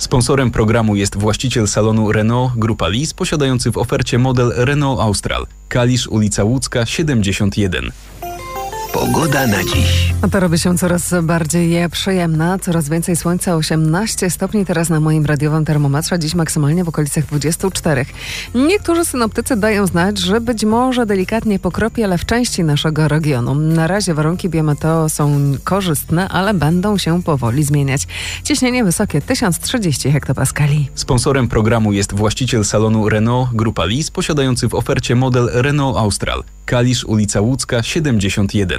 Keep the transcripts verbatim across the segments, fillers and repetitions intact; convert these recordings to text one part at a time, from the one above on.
Sponsorem programu jest właściciel salonu Renault Grupa Lis, posiadający w ofercie model Renault Austral. Kalisz, ulica Łódzka, siedemdziesiąt jeden. Pogoda na dziś. A to robi się coraz bardziej przyjemna, coraz więcej słońca, osiemnaście stopni teraz na moim radiowym termometrze, dziś maksymalnie w okolicach dwudziestu czterech. Niektórzy synoptycy dają znać, że być może delikatnie pokropi, ale w części naszego regionu. Na razie warunki biometeo są korzystne, ale będą się powoli zmieniać. Ciśnienie wysokie tysiąc trzydzieści hektopaskali. Sponsorem programu jest właściciel salonu Renault Grupa Lis, posiadający w ofercie model Renault Austral. Kalisz, ulica Łódzka, siedemdziesiąt jeden.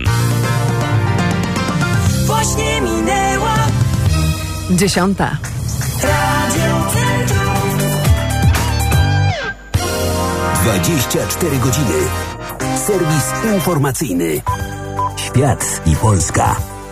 Właśnie minęła Dziesiąta. Radio Centrum. dwadzieścia cztery godziny. Serwis informacyjny. Świat i Polska.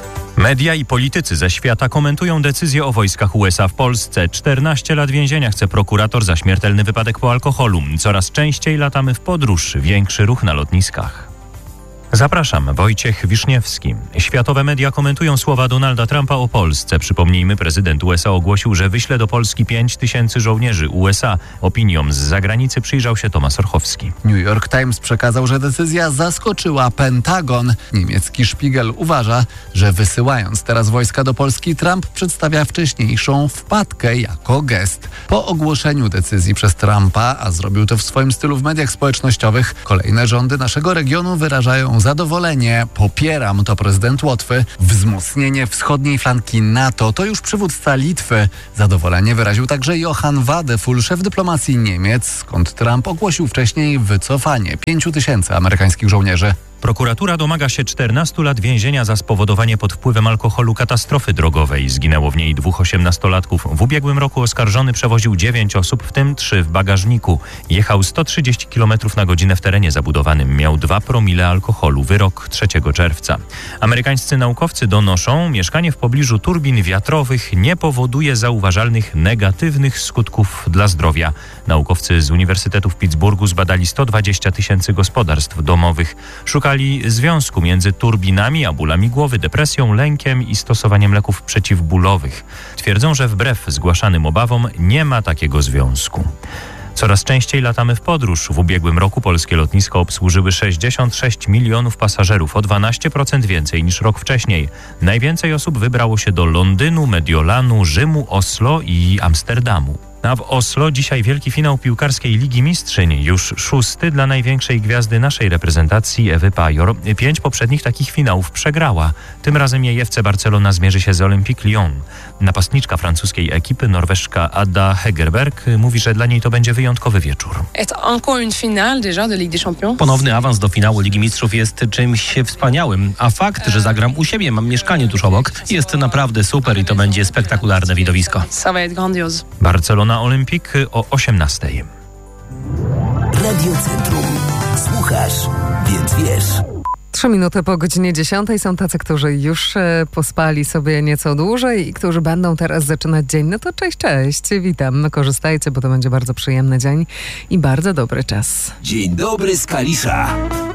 Media i politycy ze świata komentują decyzję o wojskach U S A w Polsce. czternaście lat więzienia chce prokurator za śmiertelny wypadek po alkoholu. Coraz częściej latamy w podróż, większy ruch na lotniskach. Zapraszam, Wojciech Wiszniewski. Światowe media komentują słowa Donalda Trumpa o Polsce. Przypomnijmy, prezydent U S A ogłosił, że wyśle do Polski pięć tysięcy żołnierzy U S A. Opiniom z zagranicy przyjrzał się Tomasz Orchowski. New York Times przekazał, że decyzja zaskoczyła Pentagon. Niemiecki Spiegel uważa, że wysyłając teraz wojska do Polski, Trump przedstawia wcześniejszą wpadkę jako gest. Po ogłoszeniu decyzji przez Trumpa, a zrobił to w swoim stylu w mediach społecznościowych, kolejne rządy naszego regionu wyrażają zadowolenie. Popieram, to prezydent Łotwy. Wzmocnienie wschodniej flanki NATO to już przywódca Litwy. Zadowolenie wyraził także Johann Wadefull, szef dyplomacji Niemiec, skąd Trump ogłosił wcześniej wycofanie pięciu tysięcy amerykańskich żołnierzy. Prokuratura domaga się czternastu lat więzienia za spowodowanie pod wpływem alkoholu katastrofy drogowej. Zginęło w niej dwóch osiemnastolatków. W ubiegłym roku oskarżony przewoził dziewięć osób, w tym trzy w bagażniku. Jechał sto trzydzieści kilometrów na godzinę w terenie zabudowanym. Miał dwa promile alkoholu. Wyrok trzeciego czerwca. Amerykańscy naukowcy donoszą, mieszkanie w pobliżu turbin wiatrowych nie powoduje zauważalnych negatywnych skutków dla zdrowia. Naukowcy z Uniwersytetu w Pittsburghu zbadali sto dwadzieścia tysięcy gospodarstw domowych. Szukali związku między turbinami a bólami głowy, depresją, lękiem i stosowaniem leków przeciwbólowych. Twierdzą, że wbrew zgłaszanym obawom nie ma takiego związku. Coraz częściej latamy w podróż. W ubiegłym roku polskie lotniska obsłużyły sześćdziesiąt sześć milionów pasażerów, o dwanaście procent więcej niż rok wcześniej. Najwięcej osób wybrało się do Londynu, Mediolanu, Rzymu, Oslo i Amsterdamu. A w Oslo dzisiaj wielki finał piłkarskiej Ligi Mistrzyń, już szósty dla największej gwiazdy naszej reprezentacji Ewy Pajor. Pięć poprzednich takich finałów przegrała. Tym razem jej F C Barcelona zmierzy się z Olympique Lyon. Napastniczka francuskiej ekipy, Norweżka Ada Hegerberg, mówi, że dla niej to będzie wyjątkowy wieczór. Ponowny awans do finału Ligi Mistrzów jest czymś wspaniałym, a fakt, że zagram u siebie, mam mieszkanie tuż obok, jest naprawdę super i to będzie spektakularne widowisko. Barcelona Olympik o osiemnastej. Radio Centrum. Słuchasz, więc wiesz. Trzy minuty po godzinie dziesiątej są tacy, którzy już e, pospali sobie nieco dłużej i którzy będą teraz zaczynać dzień. No to cześć, cześć, witam. Korzystajcie, bo to będzie bardzo przyjemny dzień i bardzo dobry czas. Dzień dobry z Kalisza.